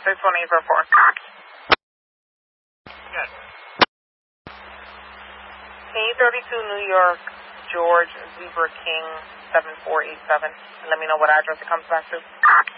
61804. Yes. K32 New York, George Zebra King 7487. And let me know what address it comes back to.